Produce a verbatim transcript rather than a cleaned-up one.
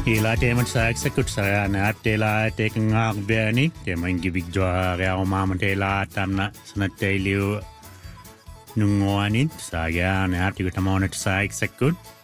Ila teman sa eksekut sa na tela teken ngak berni teman gibig jwa rea mama tela tamna sana teliu nungoanin sa ya na tigu tamona sa eksekut